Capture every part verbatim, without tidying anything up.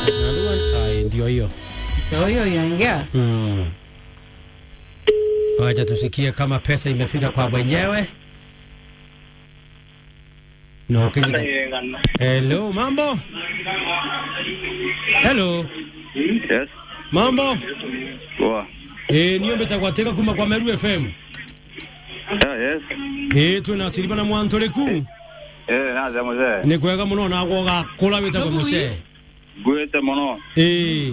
Ai ndio hiyo. So hiyo inaingia. Mm. Wacha tusikie kama pesa imefika kwa mwenyewe. No, kile. Hello, mambo? Hello. Yes. Mambo? Poa. Eh, niombe takwateka kuma kwa Meru F M. Ah, yes. Eh, tuna siliba na mwantole ku. Eh, naza mzee. Ni kwega muno na goga kola bita kwa muse. Gwete muno. Eh.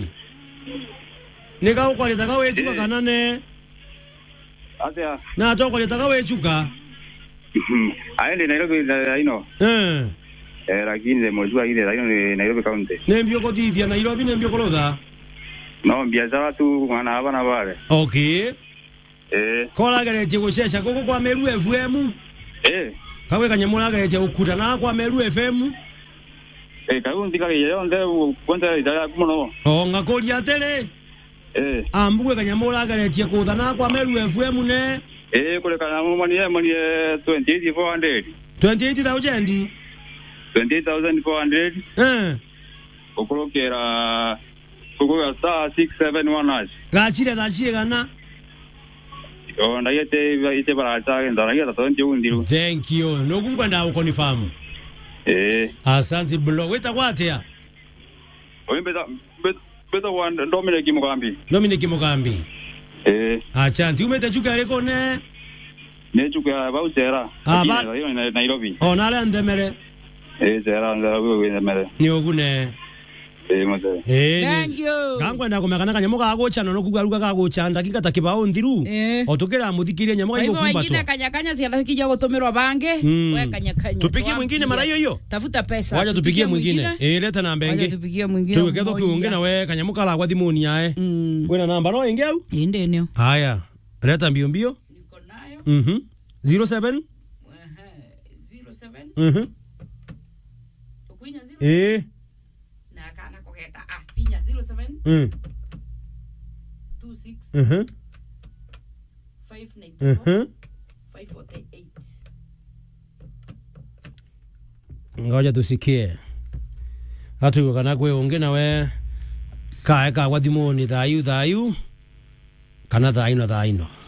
Nika ukwali taka wechuka kanane. Atia. Na to kwali taka wechuka. Aende Nairobi ino. Eh. Eh, lakini mojua ile ino Nairobi County. Nembio kodithia Nairobi nembio kolotha. No, biashara tu wana abana bale. Okay. Eh. Kola geretie gucesha koko kwa Meru F M. Eh. Kawe kanyamura geretie ukuta na kwa Meru F M. Eh, kabu ndika ye nde kwenda idara kuno. O ngakoria tele. Eh. Ambuwe kanyamura geretie kutha na kwa Meru F M ne. Eh, kule kana mani ye mani twenty-eight four hundred. twenty-eight thousand. twenty-eight thousand four hundred. Eh. Okurokera kukuya star six seven one hash. Gachire gachire gana. O ndayete ite bara cha ndara ya tonje undiru. Thank you. No kungwenda uko ni famu. Eh. Asante bro. Weta kwatia. Oyembeza beta wan Dominic Mugambi. Dominic Mugambi. Eh. Asante. Umete chuka reko ne. Ne chuka ba usera. Ah, ba. Nairobi. Oh, nale ndemere. Eh, sera ndara wewe ndemere. Ni ogune. Eh, mzee. Eh. Thank you. Kangwenda kumekana kanyamuka gagochana no kugaruka gagochanda kikata kibao nthiru. Eh. Otokera muthikirie nyamuka Hivyo igo kumbato. wengine kanyakanya cia kija gutumirwa bange, Mm. we kanyakanya. Tupigie mwingine mara hiyo hiyo. Tafuta pesa. Wacha tupigie mwingine. Eh, leta namba Wacha ingi. tupigie mwingine. Tuweke to kiunge na we kanyamuka la kwa thimuni yae. Mm. Wena namba no ingi au? Inde eneo. Haya. Leta mbio mbio. Niko nayo. Mhm. zero seven. zero seven. Mhm. Ukuinya zero. Eh. Na kana kogeta ah pinya zero seven Mm. two six Mhm. five nine four Mhm. five four eight. Ngoja tusikie. Hatu kana kwe unge na we. Kae ka kwa thimuni thayu thayu. Kana thaino thaino.